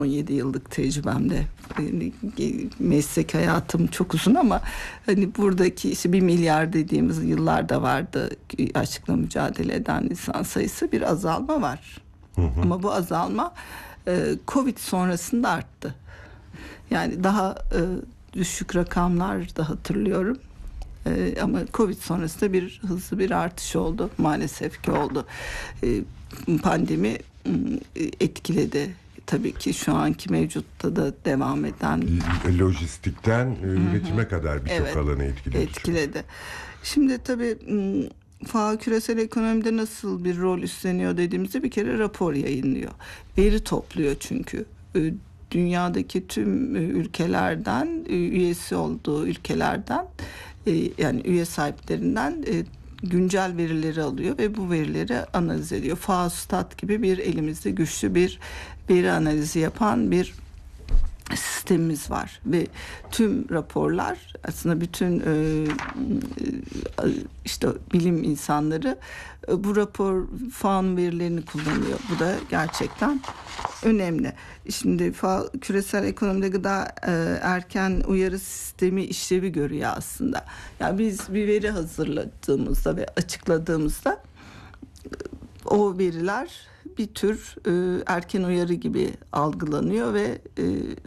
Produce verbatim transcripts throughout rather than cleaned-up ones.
on yedi yıllık tecrübemde, yani meslek hayatım çok uzun ama hani buradaki işte bir milyar dediğimiz yıllarda vardı açlıkla mücadele eden insan sayısı, bir azalma var. Hı hı. Ama bu azalma e, Covid sonrasında arttı. Yani daha e, düşük rakamlar da hatırlıyorum. E, ama Covid sonrasında bir hızlı bir artış oldu. Maalesef ki oldu. E, pandemi e, etkiledi. Tabii ki şu anki mevcutta da devam eden. Lojistikten üretime kadar birçok evet, alanı etkiledi. Etkiledi. Şimdi tabii F A O küresel ekonomide nasıl bir rol üstleniyor dediğimizde bir kere rapor yayınlıyor. Veri topluyor çünkü. Dünyadaki tüm ülkelerden, üyesi olduğu ülkelerden, yani üye sahiplerinden güncel verileri alıyor ve bu verileri analiz ediyor. Faustat gibi bir elimizde güçlü bir veri analizi yapan bir sistemimiz var ve tüm raporlar aslında bütün e, işte bilim insanları e, bu rapor F A O'nun verilerini kullanıyor. Bu da gerçekten önemli. Şimdi F A O küresel ekonomide gıda e, erken uyarı sistemi işlevi görüyor aslında. Yani biz bir veri hazırladığımızda ve açıkladığımızda o veriler bir tür e, erken uyarı gibi algılanıyor ve e,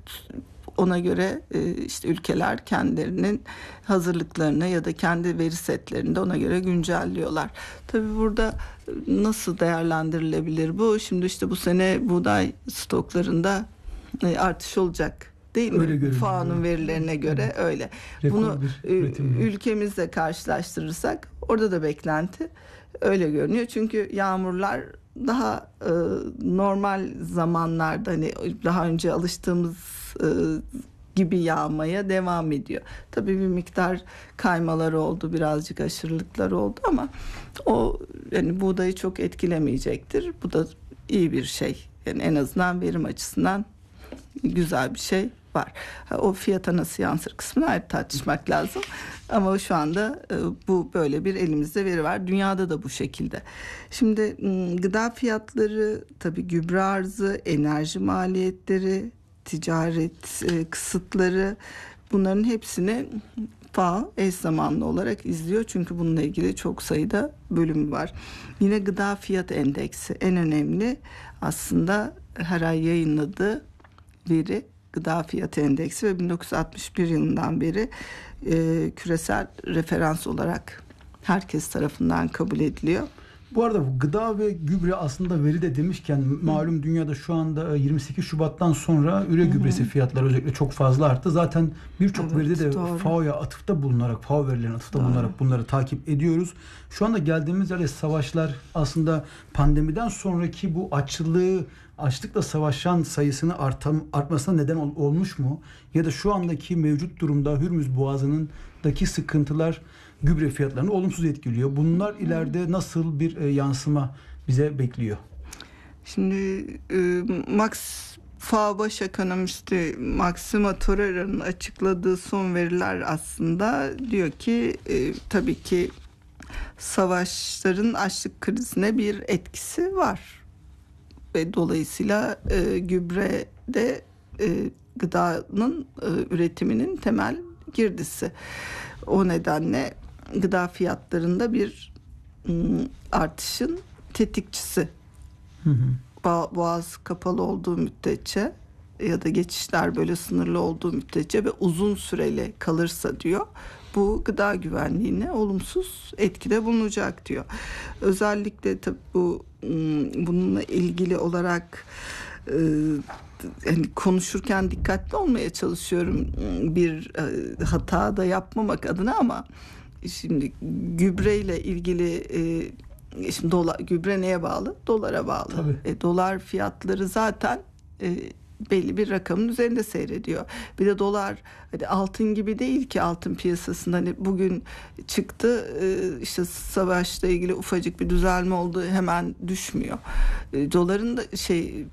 ona göre e, işte ülkeler kendilerinin hazırlıklarını ya da kendi veri setlerini de ona göre güncelliyorlar. Tabii burada nasıl değerlendirilebilir bu? Şimdi işte bu sene buğday stoklarında e, artış olacak. Değil mi? F A O'nun verilerine göre evet, öyle. Rekor Bunu ülkemizle karşılaştırırsak orada da beklenti öyle görünüyor. Çünkü yağmurlar daha e, normal zamanlarda hani daha önce alıştığımız e, gibi yağmaya devam ediyor. Tabii bir miktar kaymalar oldu, birazcık aşırılıklar oldu ama o yani buğdayı çok etkilemeyecektir. Bu da iyi bir şey. Yani en azından verim açısından güzel bir şey var. O fiyata nasıl yansır kısmını ayrı tartışmak lazım. Ama şu anda e, bu böyle bir elimizde veri var. Dünyada da bu şekilde. Şimdi gıda fiyatları, tabii gübre arzı, enerji maliyetleri, ticaret e, kısıtları, bunların hepsini F A O eş zamanlı olarak izliyor. Çünkü bununla ilgili çok sayıda bölüm var. Yine gıda fiyat endeksi en önemli aslında her ay yayınladığı veri. Gıda fiyatı endeksi ve bin dokuz yüz altmış bir yılından beri e, küresel referans olarak herkes tarafından kabul ediliyor. Bu arada gıda ve gübre aslında veri de demişken malum dünyada şu anda yirmi sekiz Şubat'tan sonra üre gübresi Hı-hı. fiyatları özellikle çok fazla arttı. Zaten birçok evet, veride de doğru. F A O'ya atıfta bulunarak, F A O verilerine atıfta doğru. bulunarak bunları takip ediyoruz. Şu anda geldiğimiz yerde savaşlar aslında pandemiden sonraki bu açlığı, açlıkla savaşan sayısını artam, artmasına neden ol, olmuş mu? Ya da şu andaki mevcut durumda Hürmüz Boğazı'ndaki sıkıntılar gübre fiyatlarını olumsuz etkiliyor. Bunlar ileride nasıl bir e, yansıma bize bekliyor? Şimdi e, Max F A O baş ekonomisti Maximo Torreira'nın açıkladığı son veriler aslında diyor ki e, tabii ki savaşların açlık krizine bir etkisi var. Ve dolayısıyla e, gübre de e, gıdanın e, üretiminin temel girdisi. O nedenle gıda fiyatlarında bir ım, artışın tetikçisi. Hı hı. Bo- Boğaz kapalı olduğu müddetçe ya da geçişler böyle sınırlı olduğu müddetçe ve uzun süreli kalırsa diyor, bu gıda güvenliğine olumsuz etkide bulunacak diyor. Özellikle tabii bu bununla ilgili olarak e, yani konuşurken dikkatli olmaya çalışıyorum bir e, hata da yapmamak adına ama şimdi gübreyle ilgili e, şimdi dolar, gübre neye bağlı? Dolara bağlı. E, dolar fiyatları zaten e, belli bir rakamın üzerinde seyrediyor. Bir de dolar hani altın gibi değil ki, altın piyasasında hani bugün çıktı işte savaşla ilgili ufacık bir düzelme oldu, hemen düşmüyor. Doların da şey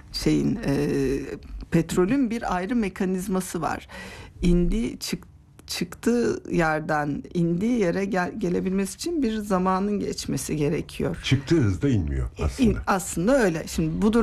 şeyin petrolün bir ayrı mekanizması var. İndi çık çıktığı yerden indiği yere gel, gelebilmesi için bir zamanın geçmesi gerekiyor. Çıktığı hızda inmiyor aslında. İn, aslında öyle. Şimdi bu